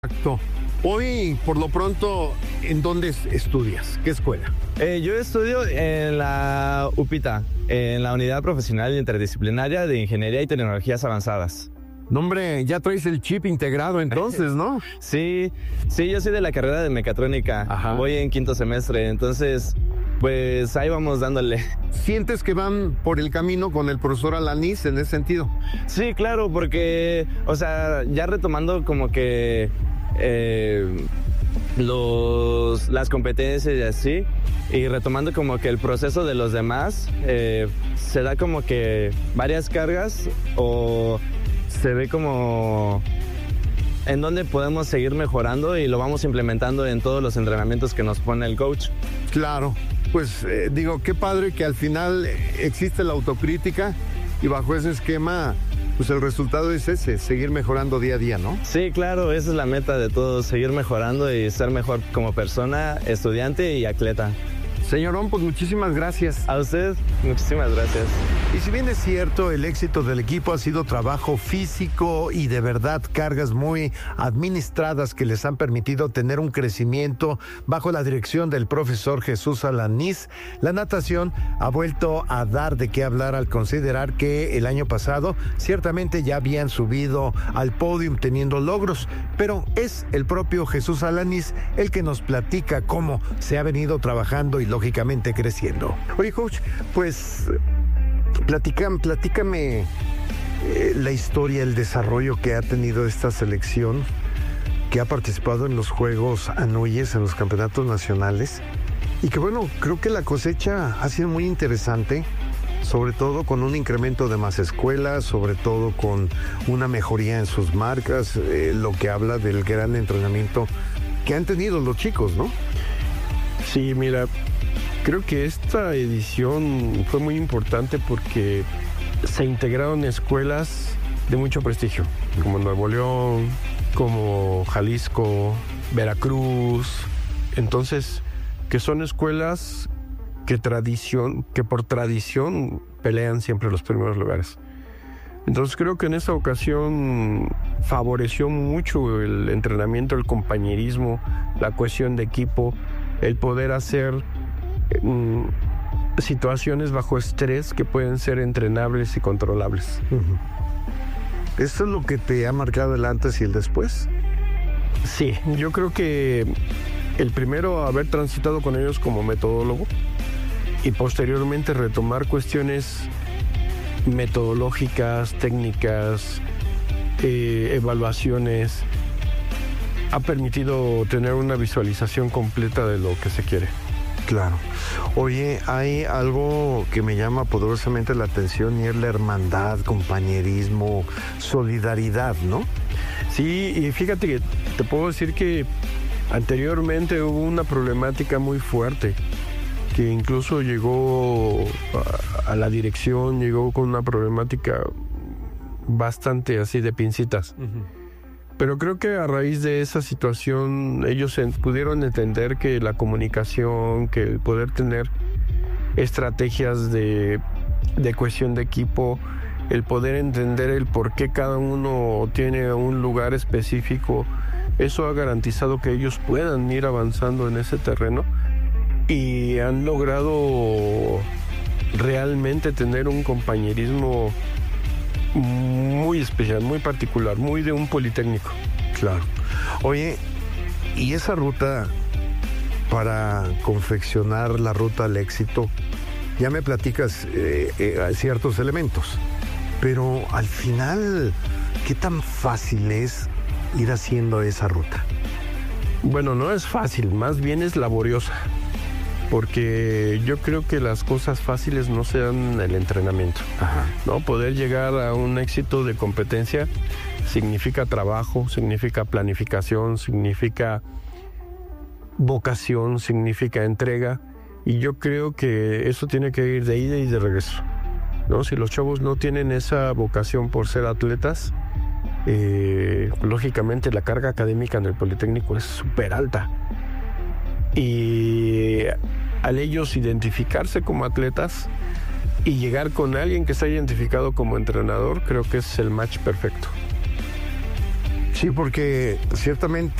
Exacto. Hoy, por lo pronto, ¿en dónde estudias? ¿Qué escuela? Yo estudio en la UPITA, en la Unidad Profesional Interdisciplinaria de Ingeniería y Tecnologías Avanzadas. No, hombre, ya traes el chip integrado entonces, ¿no? Sí, yo soy de la carrera de mecatrónica. Ajá. Voy en quinto semestre, entonces, pues ahí vamos dándole. ¿Sientes que van por el camino con el profesor Alanís en ese sentido? Sí, claro, porque, o sea, ya retomando como que las competencias y así, y retomando como que el proceso de los demás, se da como que varias cargas o se ve como en dónde podemos seguir mejorando y lo vamos implementando en todos los entrenamientos que nos pone el coach. Claro, pues digo, qué padre que al final existe la autocrítica y bajo ese esquema, pues el resultado es ese, seguir mejorando día a día, ¿no? Sí, claro, esa es la meta de todos, seguir mejorando y ser mejor como persona, estudiante y atleta. Señorón, pues muchísimas gracias. A usted, muchísimas gracias. Y si bien es cierto, el éxito del equipo ha sido trabajo físico y de verdad cargas muy administradas que les han permitido tener un crecimiento bajo la dirección del profesor Jesús Alanís, la natación ha vuelto a dar de qué hablar al considerar que el año pasado ciertamente ya habían subido al podio teniendo logros, pero es el propio Jesús Alanís el que nos platica cómo se ha venido trabajando y lógicamente creciendo. Oye, coach, pues platícame la historia, el desarrollo que ha tenido esta selección que ha participado en los Juegos Anuyes, en los campeonatos nacionales, y que bueno, creo que la cosecha ha sido muy interesante, sobre todo con un incremento de más escuelas, sobre todo con una mejoría en sus marcas, lo que habla del gran entrenamiento que han tenido los chicos, ¿no? Sí, mira, creo que esta edición fue muy importante porque se integraron escuelas de mucho prestigio, como Nuevo León, como Jalisco, Veracruz. Entonces, que son escuelas que por tradición pelean siempre los primeros lugares. Entonces creo que en esta ocasión favoreció mucho el entrenamiento, el compañerismo, la cohesión de equipo, el poder hacer situaciones bajo estrés que pueden ser entrenables y controlables. Uh-huh. ¿Esto es lo que te ha marcado el antes y el después? Sí, yo creo que el primero, haber transitado con ellos como metodólogo y posteriormente retomar cuestiones metodológicas, técnicas, evaluaciones, ha permitido tener una visualización completa de lo que se quiere. Claro. Oye, hay algo que me llama poderosamente la atención y es la hermandad, compañerismo, solidaridad, ¿no? Sí, y fíjate que te puedo decir que anteriormente hubo una problemática muy fuerte que incluso llegó a la dirección, llegó con una problemática bastante así de pincitas. Uh-huh. Pero creo que a raíz de esa situación ellos pudieron entender que la comunicación, que el poder tener estrategias de cohesión de equipo, el poder entender el por qué cada uno tiene un lugar específico, eso ha garantizado que ellos puedan ir avanzando en ese terreno y han logrado realmente tener un compañerismo muy especial, muy particular, muy de un politécnico. Claro. Oye, ¿y esa ruta para confeccionar la ruta al éxito? Ya me platicas ciertos elementos, pero al final, ¿qué tan fácil es ir haciendo esa ruta? Bueno, no es fácil, más bien es laboriosa, porque yo creo que las cosas fáciles no se dan en el entrenamiento. Ajá. ¿No? Poder llegar a un éxito de competencia significa trabajo, significa planificación, significa vocación, significa entrega, y yo creo que eso tiene que ir de ida y de regreso, ¿no? Si los chavos no tienen esa vocación por ser atletas, lógicamente la carga académica en el Politécnico es súper alta. Y al ellos identificarse como atletas y llegar con alguien que está identificado como entrenador, creo que es el match perfecto. Sí, porque ciertamente